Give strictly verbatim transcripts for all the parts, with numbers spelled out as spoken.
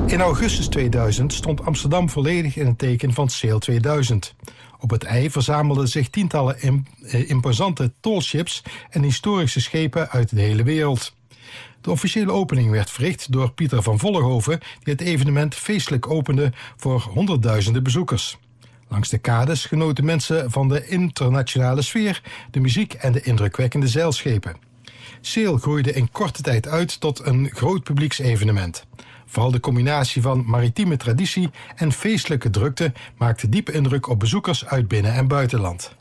In augustus tweeduizend stond Amsterdam volledig in het teken van Sail tweeduizend. Op het IJ verzamelden zich tientallen imp- eh, imposante tallships en historische schepen uit de hele wereld. De officiële opening werd verricht door Pieter van Vollenhoven, die het evenement feestelijk opende voor honderdduizenden bezoekers. Langs de kades genoten mensen van de internationale sfeer, de muziek en de indrukwekkende zeilschepen. Sail groeide in korte tijd uit tot een groot publieksevenement. Vooral de combinatie van maritieme traditie en feestelijke drukte maakte diepe indruk op bezoekers uit binnen- en buitenland.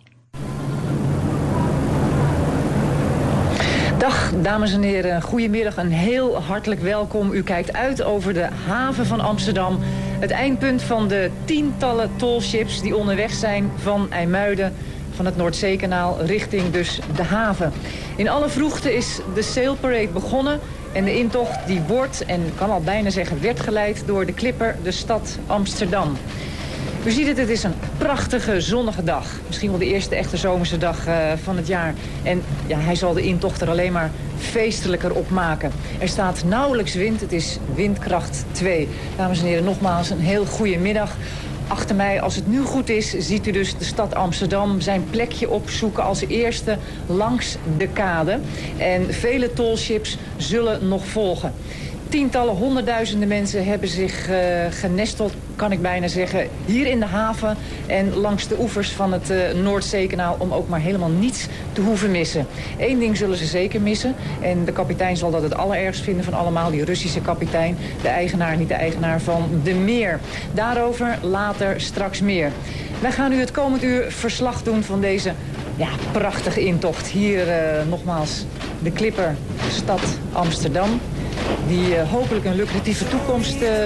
Dag dames en heren, goedemiddag, een heel hartelijk welkom. U kijkt uit over de haven van Amsterdam. Het eindpunt van de tientallen tallships die onderweg zijn van IJmuiden, van het Noordzeekanaal richting dus de haven. In alle vroegte is de Sail Parade begonnen en de intocht die wordt, en ik kan al bijna zeggen werd geleid door de Clipper, de stad Amsterdam. U ziet het, het is een prachtige zonnige dag. Misschien wel de eerste echte zomerse dag uh, van het jaar. En ja, hij zal de intocht er alleen maar feestelijker op maken. Er staat nauwelijks wind, het is windkracht twee. Dames en heren, nogmaals een heel goede middag. Achter mij, als het nu goed is, ziet u dus de stad Amsterdam zijn plekje opzoeken als eerste langs de kade. En vele tallships zullen nog volgen. Tientallen, honderdduizenden mensen hebben zich uh, genesteld, kan ik bijna zeggen, hier in de haven en langs de oevers van het uh, Noordzeekanaal om ook maar helemaal niets te hoeven missen. Eén ding zullen ze zeker missen en de kapitein zal dat het allerergst vinden van allemaal, die Russische kapitein, de eigenaar, niet de eigenaar van de meer. Daarover later straks meer. Wij gaan u het komend uur verslag doen van deze ja, prachtige intocht. Hier uh, nogmaals de Clipper, stad Amsterdam, die uh, hopelijk een lucratieve toekomst uh,